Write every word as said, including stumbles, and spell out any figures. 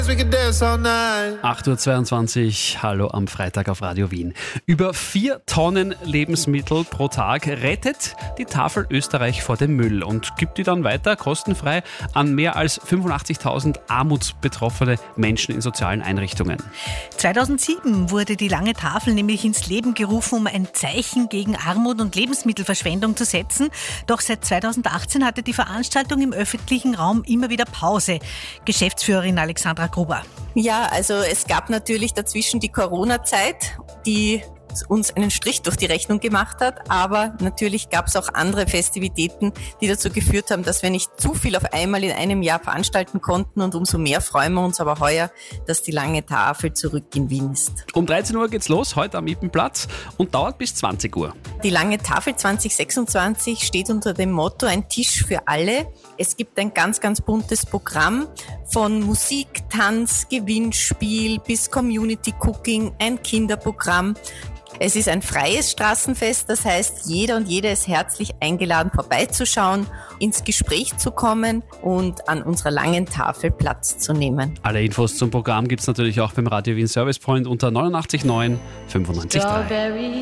acht Uhr zweiundzwanzig, hallo am Freitag auf Radio Wien. Über vier Tonnen Lebensmittel pro Tag rettet die Tafel Österreich vor dem Müll und gibt die dann weiter kostenfrei an mehr als fünfundachtzigtausend armutsbetroffene Menschen in sozialen Einrichtungen. zweitausendsieben wurde die Lange Tafel nämlich ins Leben gerufen, um ein Zeichen gegen Armut und Lebensmittelverschwendung zu setzen. Doch seit zweitausendachtzehn hatte die Veranstaltung im öffentlichen Raum immer wieder Pause. Geschäftsführerin Alexandra Gruber. Ja, also es gab natürlich dazwischen die Corona-Zeit, die uns einen Strich durch die Rechnung gemacht hat, aber natürlich gab es auch andere Festivitäten, die dazu geführt haben, dass wir nicht zu viel auf einmal in einem Jahr veranstalten konnten und umso mehr freuen wir uns aber heuer, dass die Lange Tafel zurück in Wien ist. Um dreizehn Uhr geht's los, heute am Ippenplatz und dauert bis zwanzig Uhr. Die Lange Tafel zwanzig sechsundzwanzig steht unter dem Motto Ein Tisch für alle. Es gibt ein ganz, ganz buntes Programm von Musik, Tanz, Gewinnspiel bis Community Cooking, ein Kinderprogramm. Es ist ein freies Straßenfest, das heißt, jeder und jede ist herzlich eingeladen, vorbeizuschauen, ins Gespräch zu kommen und an unserer langen Tafel Platz zu nehmen. Alle Infos zum Programm gibt's natürlich auch beim Radio Wien Service Point unter neunundachtzig neun fünfundneunzig Komma drei.